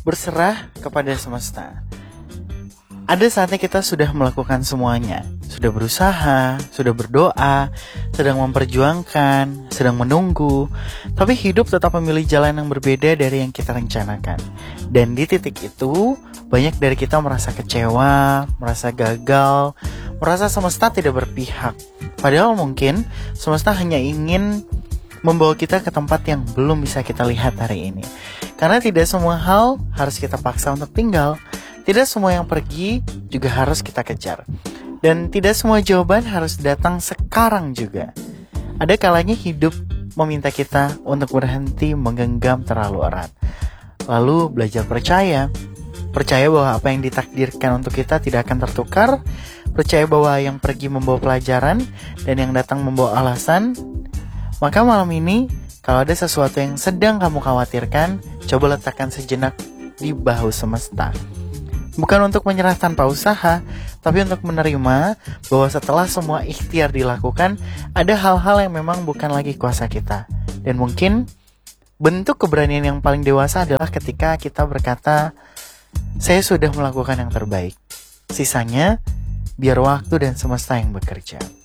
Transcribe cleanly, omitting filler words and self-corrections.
berserah kepada semesta. Ada saatnya kita sudah melakukan semuanya, sudah berusaha, sudah berdoa, sedang memperjuangkan, sedang menunggu, tapi hidup tetap memilih jalan yang berbeda dari yang kita rencanakan. Dan di titik itu, banyak dari kita merasa kecewa, merasa gagal, merasa semesta tidak berpihak. Padahal mungkin semesta hanya ingin membawa kita ke tempat yang belum bisa kita lihat hari ini. Karena tidak semua hal harus kita paksa untuk tinggal. Tidak semua yang pergi juga harus kita kejar. Dan tidak semua jawaban harus datang sekarang juga. Ada kalanya hidup meminta kita untuk berhenti menggenggam terlalu erat. Lalu belajar percaya. Percaya bahwa apa yang ditakdirkan untuk kita tidak akan tertukar. Percaya bahwa yang pergi membawa pelajaran dan yang datang membawa alasan. Maka malam ini, kalau ada sesuatu yang sedang kamu khawatirkan, coba letakkan sejenak di bahu semesta. Bukan untuk menyerah tanpa usaha, tapi untuk menerima bahwa setelah semua ikhtiar dilakukan, ada hal-hal yang memang bukan lagi kuasa kita. Dan mungkin bentuk keberanian yang paling dewasa adalah ketika kita berkata, saya sudah melakukan yang terbaik. Sisanya, biar waktu dan semesta yang bekerja.